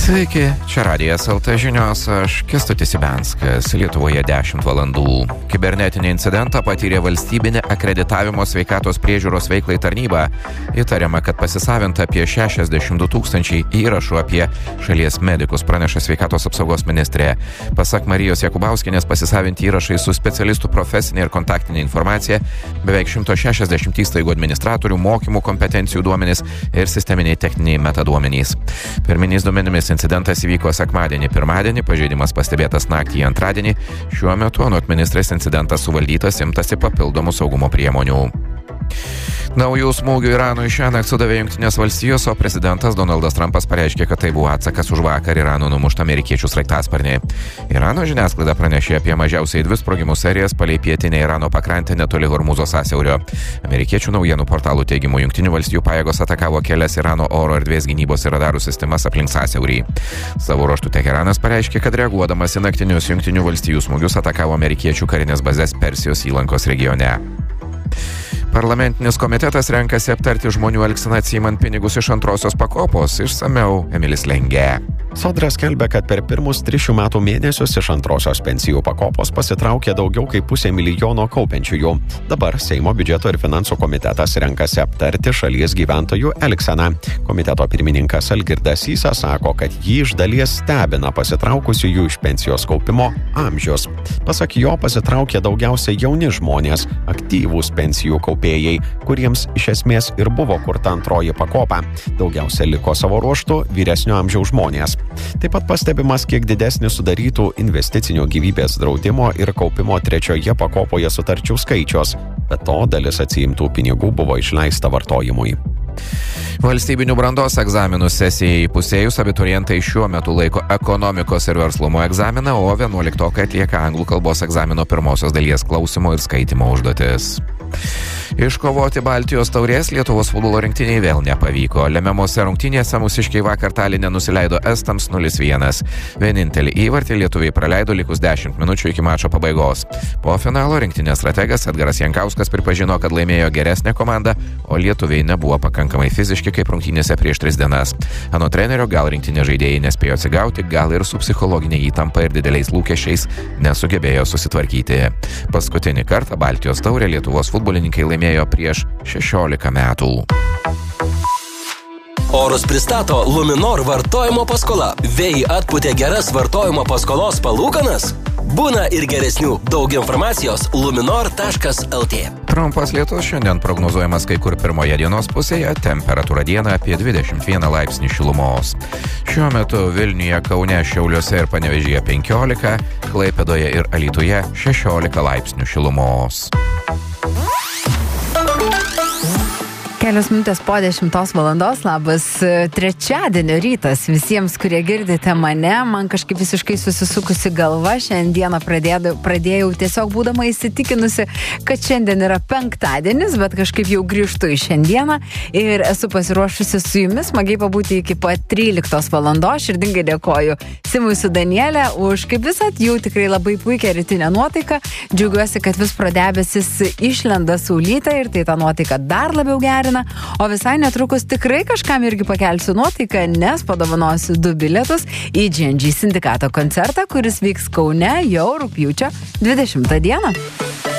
Sveiki, čia Radijas LT žinios, aš Kęstutis Ibenskas, Lietuvoje 10 valandų. Kibernetinį incidentą patyrė valstybinė akreditavimo sveikatos priežiūros veiklai tarnyba. Įtariama, kad pasisavinta apie 62 000 įrašų apie šalies medikus, praneša sveikatos apsaugos ministrė. Pasak Marijos Jakubauskienės, pasisavinti įrašai su specialistų profesinė ir kontaktinė informacija, beveik 160 įstaigų administratorių, mokymų kompetencijų duomenys ir sisteminiai techniniai metaduomenys. Pirminiais duomenimis incidentas įvyko sekmadienį, pirmadienį, pažeidimas pastebėtas naktį į antradienį. Šiuo metu anot ministrės incidentas suvaldytas, imtasi papildomų saugumo priemonių. Naujų smūgių Iranui šiąnakt sudavė Jungtinės valstijos, o prezidentas Donaldas Trumpas pareiškė, kad tai buvo atsakas už vakar Irano numuštą amerikiečių sraigtasparnį. Irano žiniasklaida pranešė apie mažiausiai 2 sprogimų serijas palei pietinę Irano pakrantę netoli Hormūzo sąsiaurio. Amerikiečių naujienų portalų teigimu Jungtinių valstijų pajėgos atakavo kelias Irano oro erdvės gynybos ir radarų sistemas aplink sąsiaurį. Savo ruožtu Teheranas pareiškė, kad reaguodamas į naktinius Jungtinių valstijų smūgius atakavo amerikiečių karinės bazės Persijos įlankos regione. Parlamentinis komitetas renkasi aptarti žmonių elgseną atsiimant pinigus iš antrosios pakopos. Išsamiau Emilis Lengė. Sodra skelbia, kad per pirmus 3 šių metų mėnesius iš antrosios pensijų pakopos pasitraukė daugiau kaip 500 000 kaupiančiųjų. Dabar Seimo biudžeto ir finansų komitetas renkasi aptarti šalies gyventojų elgseną. Komiteto pirmininkas Algirdas Sysas sako, kad jį iš dalies stebina pasitraukusiųjų iš pensijos kaupimo amžius. Pasak jo, pasitraukė daugiausiai jauni žmonės, aktyvūs pensijų kaupėjai, kuriems iš esmės ir buvo kurta antroji pakopa. Daugiausia liko savo ruožtu vyresnio amžiaus žmonės. Taip pat pastebimas kiek didesnis sudarytų investicinio gyvybės draudimo ir kaupimo 3 pakopoje sutarčių skaičius. Be to, dalis atsiimtų pinigų buvo išleista vartojimui. Valstybinių brandos egzaminų sesijai įpusėjus abiturientai šiuo metu laiko ekonomikos ir verslumo egzaminą, o 11-okai atlieka anglų kalbos egzamino pirmosios dalies klausimo ir skaitymo užduotis. Iškovoti Baltijos taurės Lietuvos futbolo rinktiniai vėl nepavyko. Lemiamose rungtynėse mūsiškiai vakar Taline nusileido estams 0-1. Vienintelį įvartį lietuviai praleido likus 10 minučių iki mačo pabaigos. Po finalo rinktinės strategas Edgaras Jankauskas pripažino, kad laimėjo geresnė komanda, o lietuviai nebuvo pakankamai fiziški kaip rungtynėse prieš 3 dienas. Anot trenerio, gal rinktinės žaidėjai nespėjo atsigauti, gal ir su psichologinė įtampa ir dideliais lūkesčiais nesugebėjo susitvarkyti. Paskutinį kartą Baltijos taurę Lietuvos futbolininkai laimėjo prieš 16 metų. Orus pristato Luminor vartojimo paskola. Vėjai atpūtė geras vartojimo paskolos palūkanas? Būna ir geresnių. Daug informacijos luminor.lt. Trumpas lietus šiandien prognozuojamas kai kur pirmoje dienos pusėje, temperatūra dieną apie 21 laipsnį šilumos. Šiuo metu Vilniuje, Kaune, Šiauliuose ir Panevėžyje 15, Klaipėdoje ir Alytuje 16 laipsnių šilumos. Kelios minutės po 10 valandos, labas trečiadienio rytas visiems, kurie girdite mane. Man kažkaip visiškai susisukusi galva, šiandieną pradėjau tiesiog būdama įsitikinusi, kad šiandien yra penktadienis, bet kažkaip jau grįžtu į šiandieną ir esu pasiruošusi su jumis smagiai pabūti iki pat 13 valandos. Širdingai dėkoju Simui su Danielė už kaip visat jų tikrai labai puikią rytinę nuotaiką. Džiaugiuosi, kad vis pro debesis išlenda saulytė ir tai tą nuotaiką dar labiau gerina. O visai netrukus tikrai kažkam irgi pakelsiu nuotaiką, nes padovanosiu 2 bilietus į G&G sindikato koncertą, kuris vyks Kaune jau rugpjūčio 20 dieną.